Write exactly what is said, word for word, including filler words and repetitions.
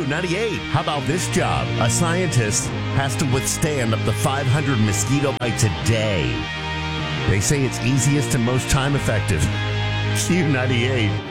ninety-eight. How about this job? A scientist has to withstand up to five hundred mosquito bites a day. They say it's easiest and most time effective. Q ninety-eight.